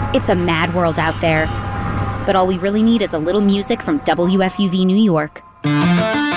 It's a mad world out there. But all we really need is a little music from WFUV New York.